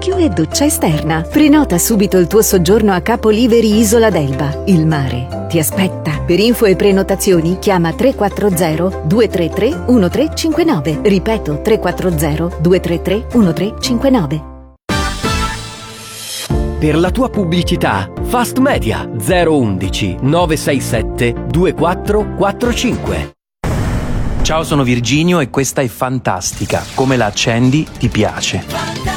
specchio e doccia esterna. Prenota subito il tuo soggiorno a Capo Liveri Isola d'Elba. Il mare ti aspetta. Per info e prenotazioni chiama 340 233 1359. Ripeto, 340 233 1359. Per la tua pubblicità, Fast Media 011 967 2445. Ciao, sono Virginio e questa è Fantastica. Come la accendi ti piace.